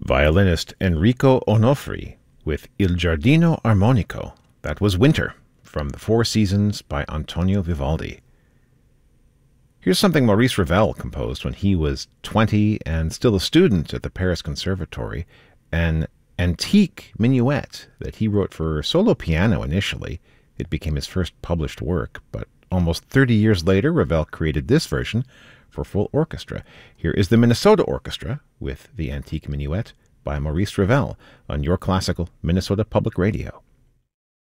Violinist Enrico Onofri with Il Giardino Armonico. That was Winter, from The Four Seasons by Antonio Vivaldi. Here's something Maurice Ravel composed when he was 20 and still a student at the Paris Conservatory, an antique minuet that he wrote for solo piano initially. It became his first published work, but almost 30 years later, Ravel created this version for full orchestra. Here is the Minnesota Orchestra with the Antique Minuet by Maurice Ravel on Your Classical Minnesota Public Radio.